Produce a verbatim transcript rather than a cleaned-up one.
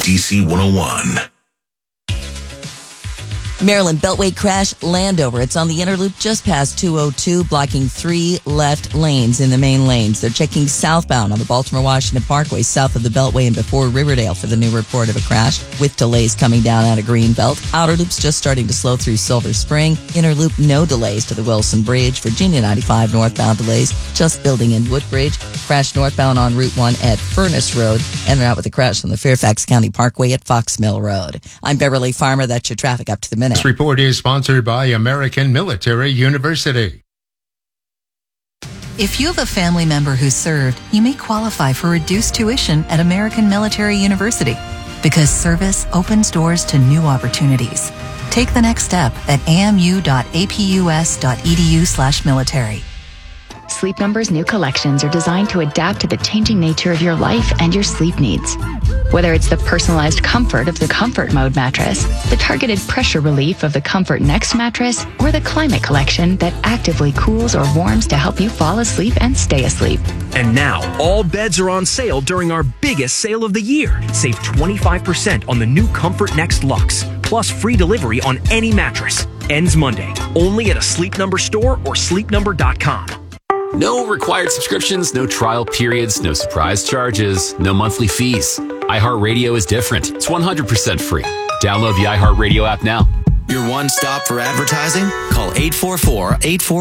D C one oh one. Maryland Beltway crash, Landover. It's on the inner loop just past two oh two, blocking three left lanes in the main lanes. They're checking southbound on the Baltimore-Washington Parkway, south of the Beltway and before Riverdale for the new report of a crash, with delays coming down out of Greenbelt. Outer loop's just starting to slow through Silver Spring. Inner loop, no delays to the Wilson Bridge. Virginia ninety-five northbound delays, just building in Woodbridge. Crash northbound on Route one at Furnace Road. And they're out with a crash on the Fairfax County Parkway at Fox Mill Road. I'm Beverly Farmer. That's your traffic up to the minute. This report is sponsored by American Military University. If you have a family member who served, you may qualify for reduced tuition at American Military University because service opens doors to new opportunities. Take the next step at amu.apus.edu slash military. Sleep Number's new collections are designed to adapt to the changing nature of your life and your sleep needs. Whether it's the personalized comfort of the Comfort Mode mattress, the targeted pressure relief of the Comfort Next mattress, or the Climate Collection that actively cools or warms to help you fall asleep and stay asleep. And now, all beds are on sale during our biggest sale of the year. Save twenty-five percent on the new Comfort Next Luxe, plus free delivery on any mattress. Ends Monday, only at a Sleep Number store or sleep number dot com. No required subscriptions, no trial periods, no surprise charges, no monthly fees. iHeartRadio is different. It's one hundred percent free. Download the iHeartRadio app now. Your one stop for advertising? Call eight four four, eight four four